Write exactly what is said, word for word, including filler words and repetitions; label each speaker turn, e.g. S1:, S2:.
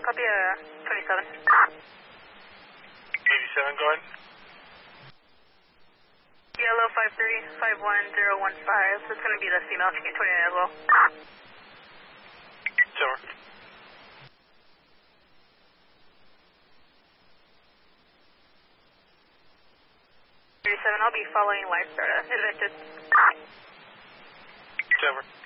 S1: copy uh, twenty-seven.
S2: eighty-seven, go ahead.
S1: Yellow five three five one zero one five. So it's going to be the female twenty-nine as well.
S2: Silver.
S1: thirty-seven, I'll be following live starter. Advented.
S2: Silver.